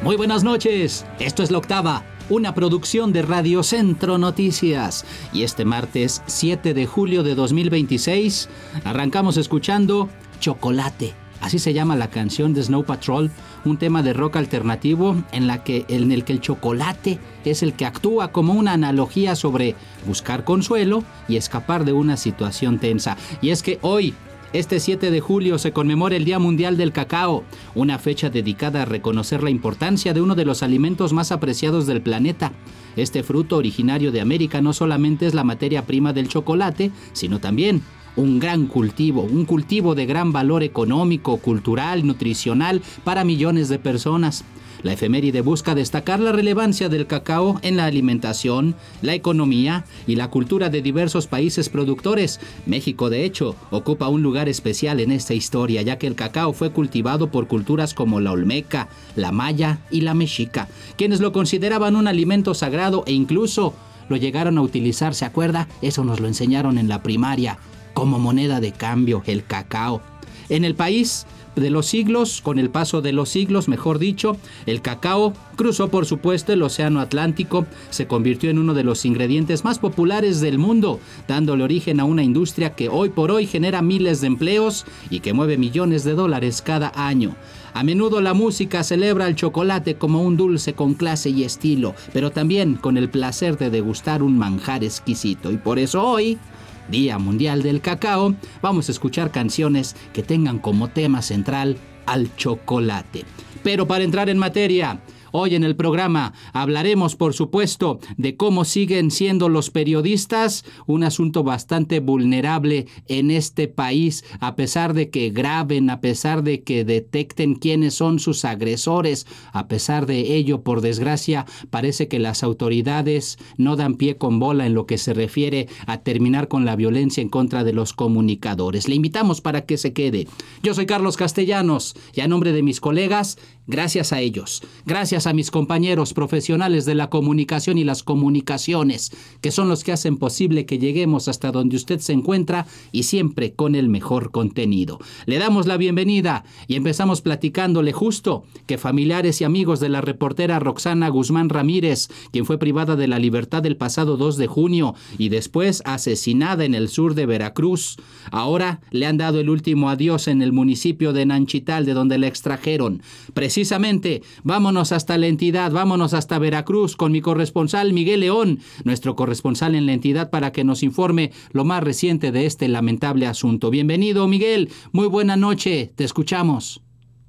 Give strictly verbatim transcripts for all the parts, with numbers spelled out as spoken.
Muy buenas noches, esto es La Octava, una producción de Radio Centro Noticias. Y este martes siete de julio de dos mil veintiséis arrancamos escuchando Chocolate. Así se llama la canción de Snow Patrol, un tema de rock alternativo en, la que, en el que el chocolate es el que actúa como una analogía sobre buscar consuelo y escapar de una situación tensa. Y es que hoy, este siete de julio, se conmemora el Día Mundial del Cacao, una fecha dedicada a reconocer la importancia de uno de los alimentos más apreciados del planeta. Este fruto originario de América no solamente es la materia prima del chocolate, sino también un gran cultivo, un cultivo de gran valor económico, cultural, nutricional para millones de personas. La efeméride busca destacar la relevancia del cacao en la alimentación, la economía y la cultura de diversos países productores. México, de hecho, ocupa un lugar especial en esta historia, ya que el cacao fue cultivado por culturas como la olmeca, la maya y la mexica, quienes lo consideraban un alimento sagrado e incluso lo llegaron a utilizar, ¿se acuerda? Eso nos lo enseñaron en la primaria, como moneda de cambio, el cacao. En el país de los siglos, con el paso de los siglos, mejor dicho, el cacao cruzó, por supuesto, el Océano Atlántico, se convirtió en uno de los ingredientes más populares del mundo, dándole origen a una industria que hoy por hoy genera miles de empleos y que mueve millones de dólares cada año. A menudo la música celebra el chocolate como un dulce con clase y estilo, pero también con el placer de degustar un manjar exquisito. Y por eso hoy, Día Mundial del Cacao, vamos a escuchar canciones que tengan como tema central al chocolate. Pero para entrar en materia, hoy en el programa hablaremos, por supuesto, de cómo siguen siendo los periodistas un asunto bastante vulnerable en este país, a pesar de que graben, a pesar de que detecten quiénes son sus agresores. A pesar de ello, por desgracia, parece que las autoridades no dan pie con bola en lo que se refiere a terminar con la violencia en contra de los comunicadores. Le invitamos para que se quede. Yo soy Carlos Castellanos y a nombre de mis colegas, gracias a ellos, gracias a mis compañeros profesionales de la comunicación y las comunicaciones, que son los que hacen posible que lleguemos hasta donde usted se encuentra y siempre con el mejor contenido. Le damos la bienvenida y empezamos platicándole justo que familiares y amigos de la reportera Roxana Guzmán Ramírez, quien fue privada de la libertad el pasado dos de junio y después asesinada en el sur de Veracruz, ahora le han dado el último adiós en el municipio de Nanchital, de donde la extrajeron. Precisamente, vámonos hasta la entidad, vámonos hasta Veracruz con mi corresponsal Miguel León, nuestro corresponsal en la entidad, para que nos informe lo más reciente de este lamentable asunto. Bienvenido, Miguel, muy buena noche, te escuchamos.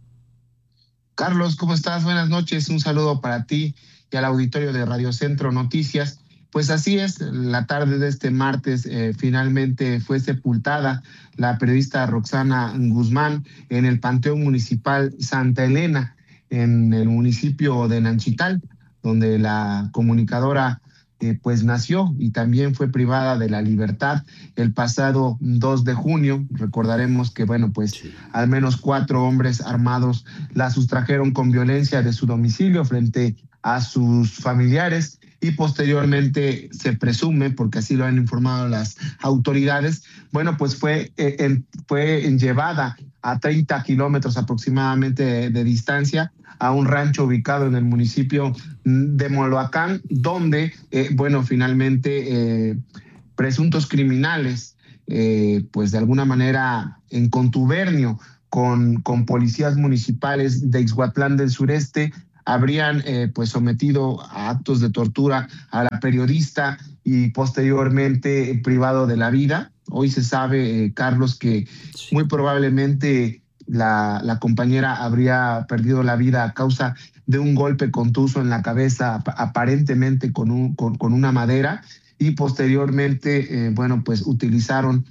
Carlos, ¿cómo estás? Buenas noches, un saludo para ti y al auditorio de Radio Centro Noticias. Pues así es, la tarde de este martes eh, finalmente fue sepultada la periodista Roxana Guzmán en el Panteón Municipal Santa Elena, en el municipio de Nanchital, donde la comunicadora eh, pues nació y también fue privada de la libertad el pasado dos de junio. Recordaremos que, bueno, pues sí, al menos cuatro hombres armados la sustrajeron con violencia de su domicilio frente a sus familiares y posteriormente se presume, porque así lo han informado las autoridades, bueno, pues fue, eh, en, fue llevada a treinta kilómetros aproximadamente de, de distancia a un rancho ubicado en el municipio de Moloacán, donde, eh, bueno, finalmente eh, presuntos criminales, eh, pues de alguna manera en contubernio con, con policías municipales de Ixhuatlán del Sureste, habrían eh, pues sometido a actos de tortura a la periodista y posteriormente privado de la vida. Hoy se sabe, eh, Carlos, que muy probablemente la, la compañera habría perdido la vida a causa de un golpe contuso en la cabeza, aparentemente con, un, con, con una madera, y posteriormente, eh, bueno, pues utilizaron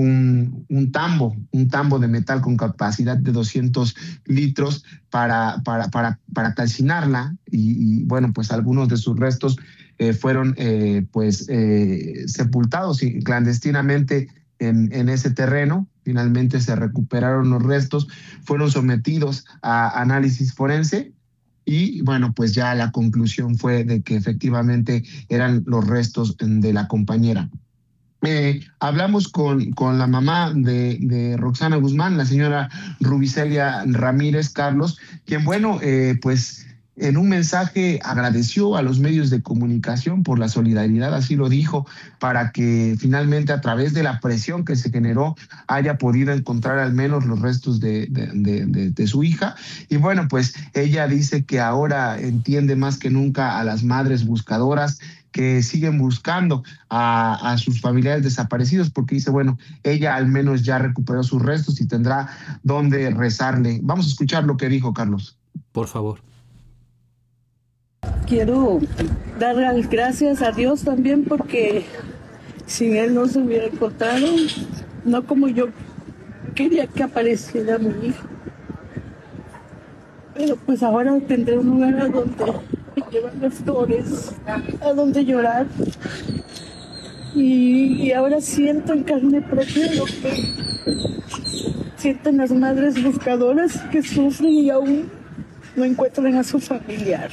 Un, un tambo, un tambo de metal con capacidad de doscientos litros para, para, para, para calcinarla y, y bueno, pues algunos de sus restos eh, fueron eh, pues eh, sepultados clandestinamente en, en ese terreno. Finalmente se recuperaron los restos, fueron sometidos a análisis forense y bueno, pues ya la conclusión fue de que efectivamente eran los restos de la compañera. Eh, hablamos con, con la mamá de, de Roxana Guzmán, la señora Rubicelia Ramírez, Carlos, quien, bueno, eh, pues en un mensaje agradeció a los medios de comunicación por la solidaridad, así lo dijo, para que finalmente a través de la presión que se generó haya podido encontrar al menos los restos de, de, de, de, de su hija. Y bueno, pues ella dice que ahora entiende más que nunca a las madres buscadoras que siguen buscando a, a sus familiares desaparecidos, porque dice, bueno, ella al menos ya recuperó sus restos y tendrá donde rezarle. Vamos a escuchar lo que dijo Carlos. Por favor. Quiero dar las gracias a Dios también porque sin Él no se hubiera encontrado, no como yo quería que apareciera mi hijo. Pero pues ahora tendré un lugar a donde llevarle flores, a donde llorar. Y, y ahora siento en carne propia lo que sienten las madres buscadoras que sufren y aún no encuentran a su familiar.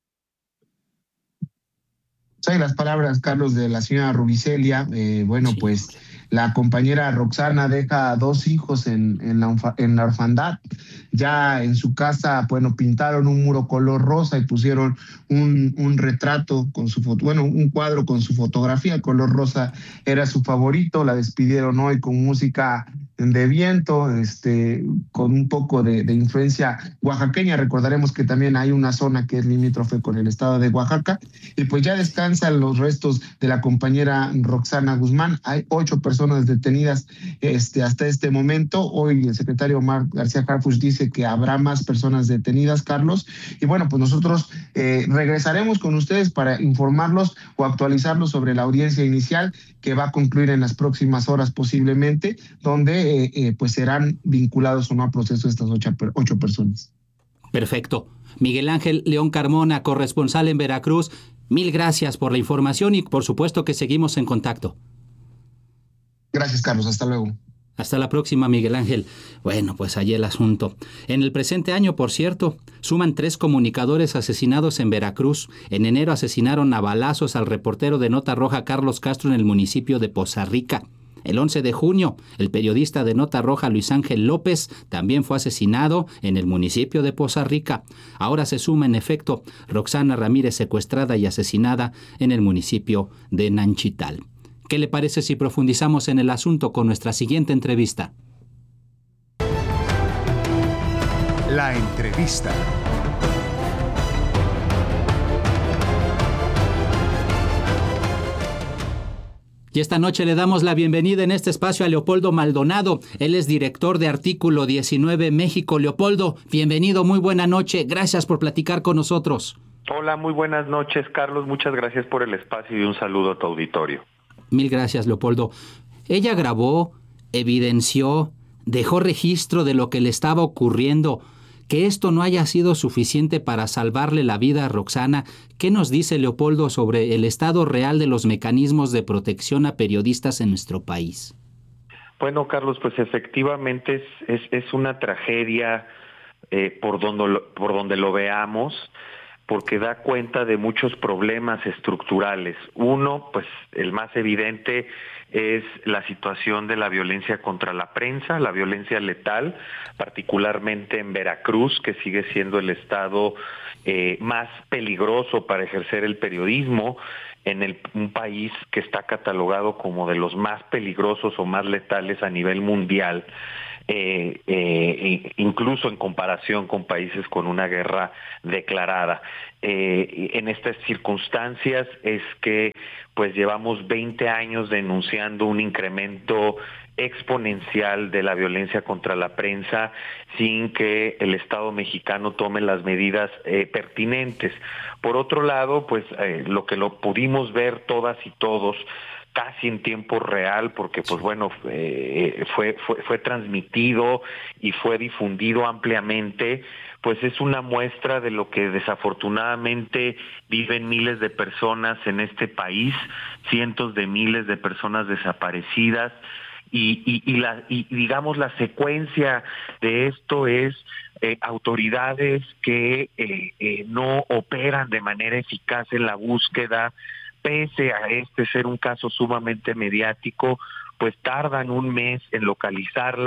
Hay las palabras, Carlos, de la señora Rubicelia. Eh, bueno, sí. Pues la compañera Roxana deja dos hijos en, en, la, en la orfandad. Ya en su casa, bueno, pintaron un muro color rosa y pusieron un, un retrato con su foto, bueno, un cuadro con su fotografía. El color rosa era su favorito. La despidieron hoy con música de viento, este, con un poco de, de influencia oaxaqueña. Recordaremos que también hay una zona que es limítrofe con el estado de Oaxaca. Y pues ya descansan los restos de la compañera Roxana Guzmán. Hay ocho personas detenidas este, hasta este momento. Hoy el secretario Omar García Harfuch dice que habrá más personas detenidas, Carlos. Y bueno, pues nosotros eh, regresaremos con ustedes para informarlos o actualizarlos sobre la audiencia inicial que va a concluir en las próximas horas posiblemente, donde eh, eh, pues serán vinculados o no a proceso estas ocho, ocho personas. Perfecto. Miguel Ángel León Carmona, corresponsal en Veracruz, mil gracias por la información y por supuesto que seguimos en contacto. Gracias, Carlos. Hasta luego. Hasta la próxima, Miguel Ángel. Bueno, pues allí el asunto. En el presente año, por cierto, suman tres comunicadores asesinados en Veracruz. En enero asesinaron a balazos al reportero de Nota Roja Carlos Castro en el municipio de Poza Rica. El once de junio, el periodista de Nota Roja Luis Ángel López también fue asesinado en el municipio de Poza Rica. Ahora se suma, en efecto, Roxana Ramírez secuestrada y asesinada en el municipio de Nanchital. ¿Qué le parece si profundizamos en el asunto con nuestra siguiente entrevista? La entrevista. Y esta noche le damos la bienvenida en este espacio a Leopoldo Maldonado. Él es director de Artículo diecinueve México. Leopoldo, bienvenido, muy buena noche. Gracias por platicar con nosotros. Hola, muy buenas noches, Carlos. Muchas gracias por el espacio y un saludo a tu auditorio. Mil gracias, Leopoldo. Ella grabó, evidenció, dejó registro de lo que le estaba ocurriendo. Que esto no haya sido suficiente para salvarle la vida a Roxana. ¿Qué nos dice Leopoldo sobre el estado real de los mecanismos de protección a periodistas en nuestro país? Bueno, Carlos, pues efectivamente es, es, es una tragedia eh, por, donde lo, por donde lo veamos, porque da cuenta de muchos problemas estructurales. Uno, pues el más evidente es la situación de la violencia contra la prensa, la violencia letal, particularmente en Veracruz, que sigue siendo el estado eh, más peligroso para ejercer el periodismo, en el, un país que está catalogado como de los más peligrosos o más letales a nivel mundial. Eh, eh, incluso en comparación con países con una guerra declarada. Eh, en estas circunstancias es que pues llevamos veinte años denunciando un incremento exponencial de la violencia contra la prensa sin que el Estado mexicano tome las medidas eh, pertinentes. Por otro lado, pues eh, lo que lo pudimos ver todas y todos casi en tiempo real, porque pues bueno, eh, fue, fue, fue transmitido y fue difundido ampliamente, pues es una muestra de lo que desafortunadamente viven miles de personas en este país, cientos de miles de personas desaparecidas, y, y, y, la, y digamos la secuencia de esto es eh, autoridades que eh, eh, no operan de manera eficaz en la búsqueda, pese a este ser un caso sumamente mediático, pues tardan un mes en localizarla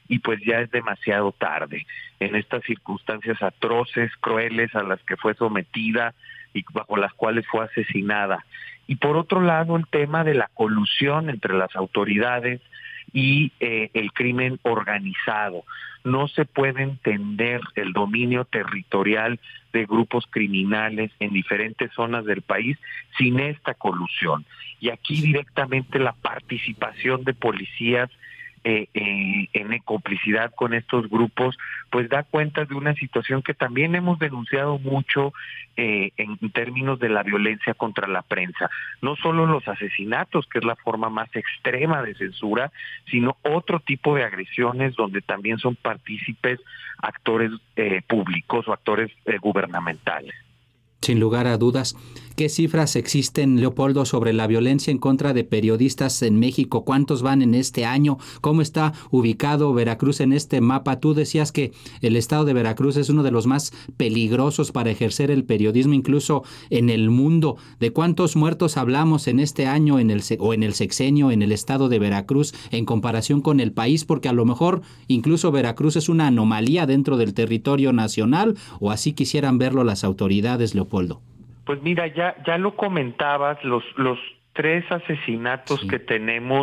y pues ya es demasiado tarde. En estas circunstancias atroces, crueles a las que fue sometida y bajo las cuales fue asesinada. Y por otro lado, el tema de la colusión entre las autoridades y eh, el crimen organizado. No se puede entender el dominio territorial de grupos criminales en diferentes zonas del país sin esta colusión. Y aquí directamente la participación de policías eh, eh, en complicidad con estos grupos, pues da cuenta de una situación que también hemos denunciado mucho eh, en términos de la violencia contra la prensa. No solo los asesinatos, que es la forma más extrema de censura, sino otro tipo de agresiones donde también son partícipes actores eh, públicos o actores eh, gubernamentales. Sin lugar a dudas. ¿Qué cifras existen, Leopoldo, sobre la violencia en contra de periodistas en México? ¿Cuántos van en este año? ¿Cómo está ubicado Veracruz en este mapa? Tú decías que el estado de Veracruz es uno de los más peligrosos para ejercer el periodismo, incluso en el mundo. ¿De cuántos muertos hablamos en este año en el o en el sexenio en el estado de Veracruz en comparación con el país? Porque a lo mejor incluso Veracruz es una anomalía dentro del territorio nacional, o así quisieran verlo las autoridades, Leopoldo. Pues mira, ya ya lo comentabas, los los tres asesinatos sí. que tenemos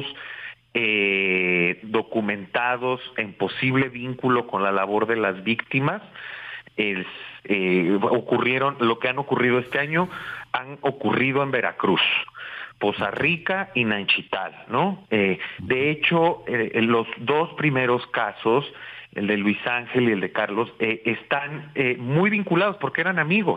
eh, documentados en posible vínculo con la labor de las víctimas, es, eh, ocurrieron, lo que han ocurrido este año, han ocurrido en Veracruz, Poza Rica y Nanchital, ¿no? Eh, de hecho, eh, los dos primeros casos, el de Luis Ángel y el de Carlos, eh, están eh, muy vinculados porque eran amigos.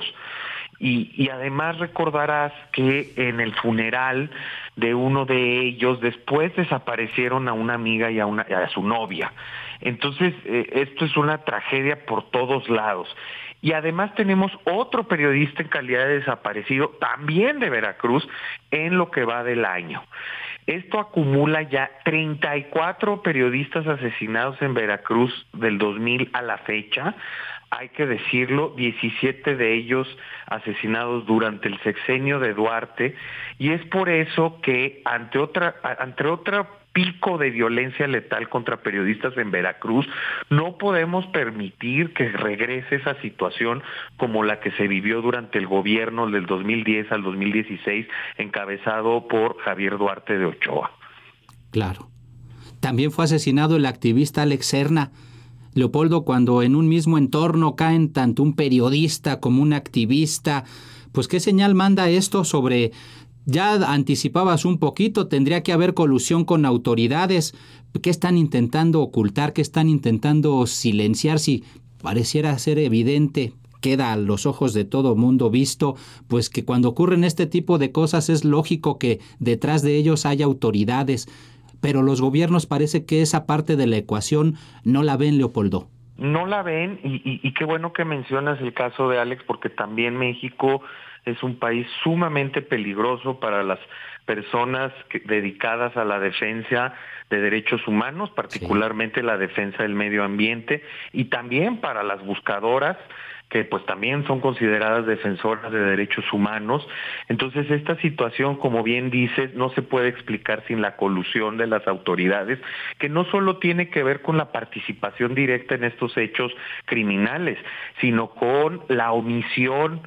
Y, y además recordarás que en el funeral de uno de ellos después desaparecieron a una amiga y a, una, a su novia. Entonces, eh, esto es una tragedia por todos lados. Y además tenemos otro periodista en calidad de desaparecido, también de Veracruz, en lo que va del año. Esto acumula ya treinta y cuatro periodistas asesinados en Veracruz del dos mil a la fecha. Hay que decirlo, diecisiete de ellos asesinados durante el sexenio de Duarte, y es por eso que ante otra, ante otro pico de violencia letal contra periodistas en Veracruz, no podemos permitir que regrese esa situación como la que se vivió durante el gobierno del dos mil diez al dos mil dieciséis, encabezado por Javier Duarte de Ochoa. Claro. También fue asesinado el activista Alex Serna. Leopoldo, cuando en un mismo entorno caen tanto un periodista como un activista, pues ¿qué señal manda esto sobre, ya anticipabas un poquito, tendría que haber colusión con autoridades? ¿Qué están intentando ocultar? ¿Qué están intentando silenciar? Si pareciera ser evidente, queda a los ojos de todo mundo visto, pues que cuando ocurren este tipo de cosas es lógico que detrás de ellos haya autoridades. Pero los gobiernos parece que esa parte de la ecuación no la ven, Leopoldo. No la ven, y, y, y qué bueno que mencionas el caso de Alex, porque también México es un país sumamente peligroso para las personas que, dedicadas a la defensa de derechos humanos, particularmente sí. la defensa del medio ambiente, y también para las buscadoras, que pues también son consideradas defensoras de derechos humanos. Entonces esta situación, como bien dices, no se puede explicar sin la colusión de las autoridades, que no solo tiene que ver con la participación directa en estos hechos criminales, sino con la omisión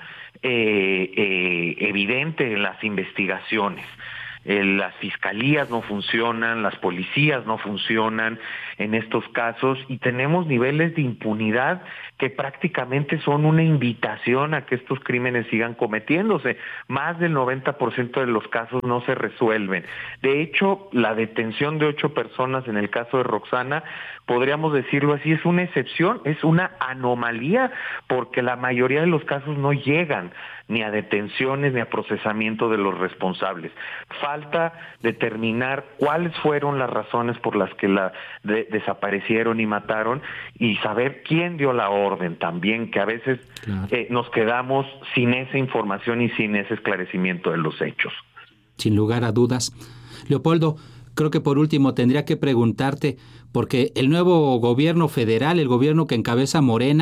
eh, eh, evidente en las investigaciones. Eh, las fiscalías no funcionan, las policías no funcionan en estos casos, y tenemos niveles de impunidad que prácticamente son una invitación a que estos crímenes sigan cometiéndose. Más del noventa por ciento de los casos no se resuelven. De hecho, la detención de ocho personas en el caso de Roxana, podríamos decirlo así, es una excepción, es una anomalía, porque la mayoría de los casos no llegan ni a detenciones ni a procesamiento de los responsables. Falta determinar cuáles fueron las razones por las que la de, desaparecieron y mataron, y saber quién dio la orden también, que a veces claro. eh, nos quedamos sin esa información y sin ese esclarecimiento de los hechos. Sin lugar a dudas. Leopoldo, creo que por último tendría que preguntarte, porque el nuevo gobierno federal, el gobierno que encabeza Morena,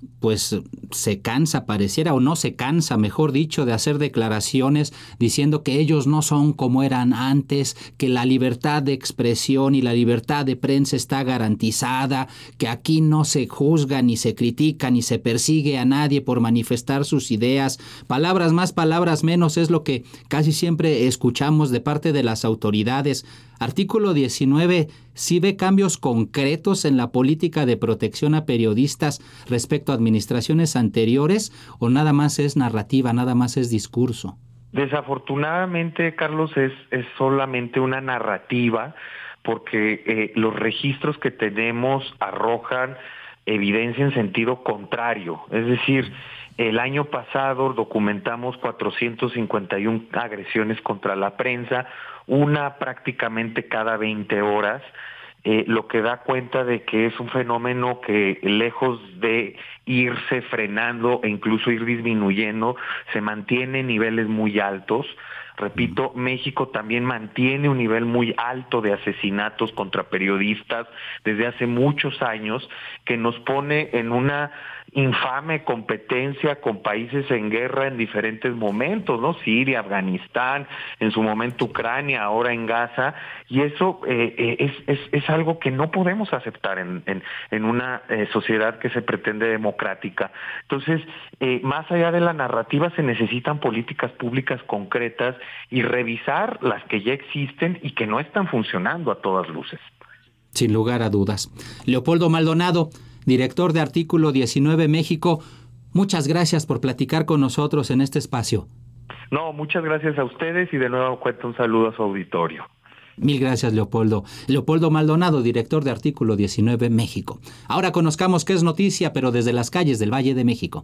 pues se cansa, pareciera, o no se cansa, mejor dicho, de hacer declaraciones diciendo que ellos no son como eran antes, que la libertad de expresión y la libertad de prensa está garantizada, que aquí no se juzga, ni se critica, ni se persigue a nadie por manifestar sus ideas. Palabras más, palabras menos es lo que casi siempre escuchamos de parte de las autoridades. Artículo diecinueve, ¿sí ve cambios concretos en la política de protección a periodistas respecto a administraciones anteriores o nada más es narrativa, nada más es discurso? Desafortunadamente, Carlos, es, es solamente una narrativa porque eh, los registros que tenemos arrojan evidencia en sentido contrario. Es decir, el año pasado documentamos cuatrocientas cincuenta y una agresiones contra la prensa, una prácticamente cada veinte horas, eh, lo que da cuenta de que es un fenómeno que lejos de irse frenando e incluso ir disminuyendo, se mantiene en niveles muy altos. Repito, México también mantiene un nivel muy alto de asesinatos contra periodistas desde hace muchos años, que nos pone en una infame competencia con países en guerra en diferentes momentos, ¿no? Siria, Afganistán, en su momento Ucrania, ahora en Gaza, y eso eh, es, es, es algo que no podemos aceptar en, en, en una eh, sociedad que se pretende democrática. Entonces, eh, más allá de la narrativa, se necesitan políticas públicas concretas y revisar las que ya existen y que no están funcionando a todas luces. Sin lugar a dudas. Leopoldo Maldonado, director de Artículo diecinueve México, muchas gracias por platicar con nosotros en este espacio. No, muchas gracias a ustedes y de nuevo cuento un saludo a su auditorio. Mil gracias, Leopoldo. Leopoldo Maldonado, director de Artículo diecinueve México. Ahora conozcamos qué es noticia, pero desde las calles del Valle de México.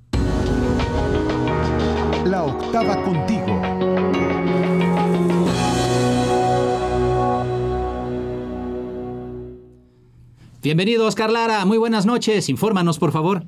La octava contigo. Bienvenido, Oscar Lara. Muy buenas noches. Infórmanos, por favor.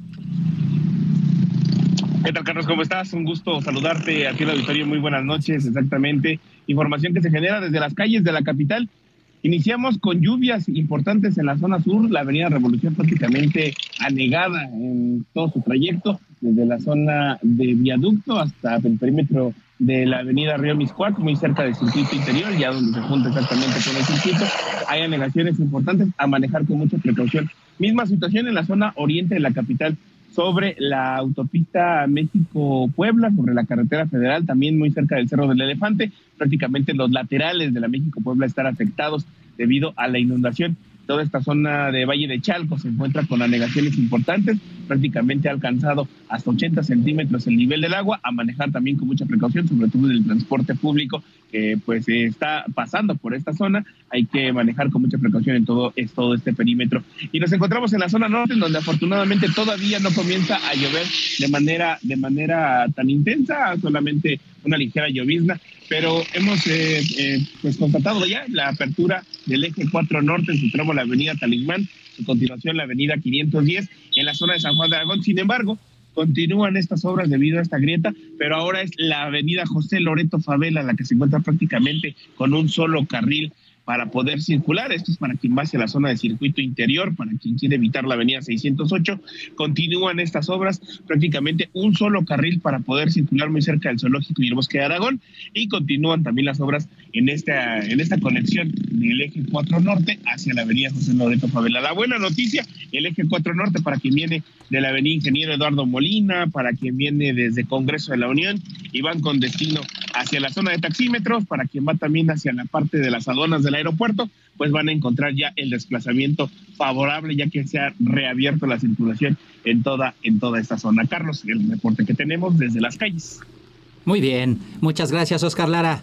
¿Qué tal, Carlos? ¿Cómo estás? Un gusto saludarte aquí en el auditorio. Muy buenas noches. Exactamente. Información que se genera desde las calles de la capital. Iniciamos con lluvias importantes en la zona sur. La avenida Revolución prácticamente anegada en todo su trayecto, desde la zona de Viaducto hasta el perímetro de la avenida Río Miscuac, muy cerca del circuito interior, ya donde se junta exactamente con el circuito. Hay anegaciones importantes a manejar con mucha precaución. Misma situación en la zona oriente de la capital, sobre la autopista México-Puebla, sobre la carretera federal, también muy cerca del Cerro del Elefante. Prácticamente los laterales de la México-Puebla están afectados debido a la inundación. Toda esta zona de Valle de Chalco se encuentra con anegaciones importantes, prácticamente ha alcanzado hasta ochenta centímetros el nivel del agua, a manejar también con mucha precaución, sobre todo en el transporte público que pues está pasando por esta zona. Hay que manejar con mucha precaución en todo, es todo este perímetro. Y nos encontramos en la zona norte, en donde afortunadamente todavía no comienza a llover de manera, de manera tan intensa, solamente una ligera llovizna, pero hemos eh, eh, pues constatado ya la apertura del eje cuatro norte en su tramo la avenida Talismán, a continuación la avenida quinientos diez en la zona de San Juan de Aragón. Sin embargo, continúan estas obras debido a esta grieta, pero ahora es la avenida José Loreto Favela la que se encuentra prácticamente con un solo carril para poder circular. Esto es para quien va hacia la zona de circuito interior, para quien quiere evitar la avenida seiscientos ocho. Continúan estas obras, prácticamente un solo carril para poder circular muy cerca del Zoológico y el Bosque de Aragón, y continúan también las obras en esta, en esta conexión del eje cuatro norte hacia la avenida José Loreto Favela. La buena noticia, el eje cuatro norte para quien viene de la avenida Ingeniero Eduardo Molina, para quien viene desde Congreso de la Unión y van con destino hacia la zona de taxímetros, para quien va también hacia la parte de las aduanas del aeropuerto, pues van a encontrar ya el desplazamiento favorable, ya que se ha reabierto la circulación en toda, en toda esta zona. Carlos, el reporte que tenemos desde las calles. Muy bien, muchas gracias, Oscar Lara.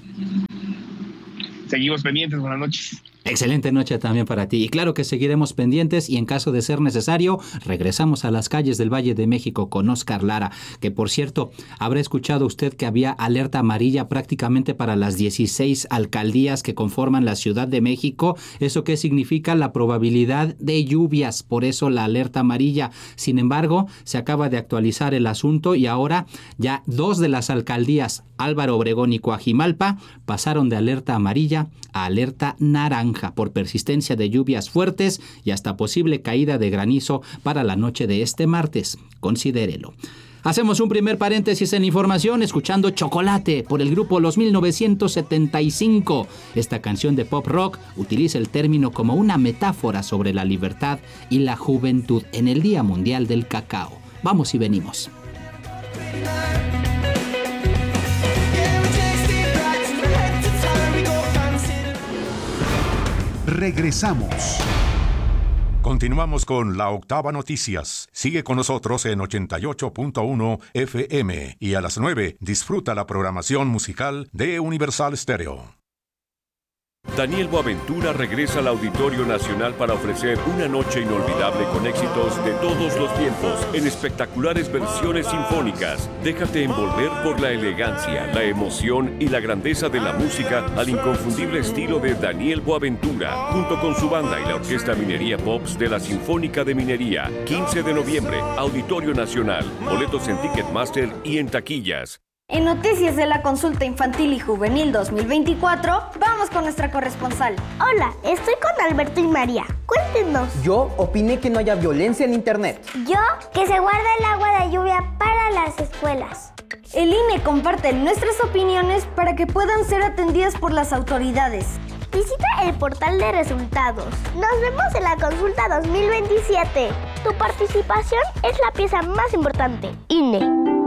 Seguimos pendientes, buenas noches. Excelente noche también para ti. Y claro que seguiremos pendientes y en caso de ser necesario, regresamos a las calles del Valle de México con Oscar Lara, que por cierto, habrá escuchado usted que había alerta amarilla prácticamente para las dieciséis alcaldías que conforman la Ciudad de México. ¿Eso qué significa? La probabilidad de lluvias, por eso la alerta amarilla. Sin embargo, se acaba de actualizar el asunto y ahora ya dos de las alcaldías, Álvaro Obregón y Coajimalpa, pasaron de alerta amarilla a alerta naranja. naranja por persistencia de lluvias fuertes y hasta posible caída de granizo para la noche de este martes. Considérelo. Hacemos un primer paréntesis en la información escuchando Chocolate por el grupo Los mil novecientos setenta y cinco. Esta canción de pop rock utiliza el término como una metáfora sobre la libertad y la juventud en el Día Mundial del Cacao. Vamos y venimos. Regresamos. Continuamos con La Octava Noticias. Sigue con nosotros en ochenta y ocho punto uno F M y a las nueve disfruta la programación musical de Universal Stereo. Daniel Boaventura regresa al Auditorio Nacional para ofrecer una noche inolvidable con éxitos de todos los tiempos en espectaculares versiones sinfónicas. Déjate envolver por la elegancia, la emoción y la grandeza de la música al inconfundible estilo de Daniel Boaventura, junto con su banda y la Orquesta Minería Pops de la Sinfónica de Minería. quince de noviembre, Auditorio Nacional. Boletos en Ticketmaster y en taquillas. En Noticias de la Consulta Infantil y Juvenil dos mil veinticuatro, vamos con nuestra corresponsal. Hola, estoy con Alberto y María. Cuéntenos. Yo opiné que no haya violencia en Internet. Yo, que se guarda el agua de lluvia para las escuelas. El I N E comparte nuestras opiniones para que puedan ser atendidas por las autoridades. Visita el portal de resultados. Nos vemos en la consulta dos mil veintisiete. Tu participación es la pieza más importante. I N E.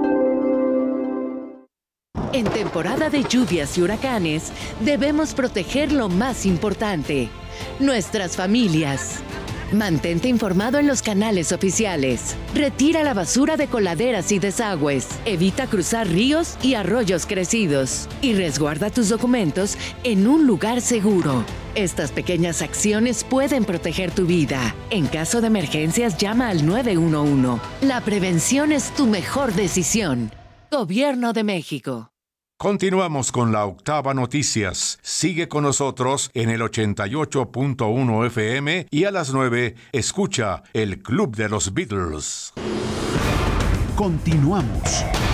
En temporada de lluvias y huracanes, debemos proteger lo más importante, nuestras familias. Mantente informado en los canales oficiales. Retira la basura de coladeras y desagües. Evita cruzar ríos y arroyos crecidos. Y resguarda tus documentos en un lugar seguro. Estas pequeñas acciones pueden proteger tu vida. En caso de emergencias, llama al nueve uno uno. La prevención es tu mejor decisión. Gobierno de México. Continuamos con La Octava Noticias. Sigue con nosotros en el ochenta y ocho punto uno F M y a las nueve escucha El Club de los Beatles. Continuamos.